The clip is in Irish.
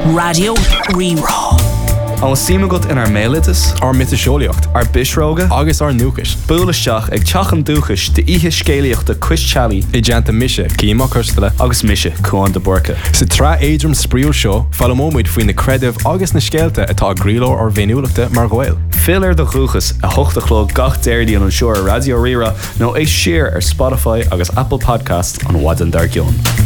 Radio Rerá. An símagat in mélitas, ar mitaseolaíocht, ar bisróga, agus ar núchas. Búlaisteach ag teachan dúchas de ihe scéalaíocht de Chris I deanta mise, címa costala, agus mise chuan de borca. Sa tra éidrim spríú seo, fallamóid faoin na credibh agus na scéalta atá gríló ar bhéiniúlachta mar ghail. Filar de chuchas a hochtachló gach déirdí an seoir Radio Rerá nó é siar ar Spotify agus Apple Podcast an Wadan Dargion.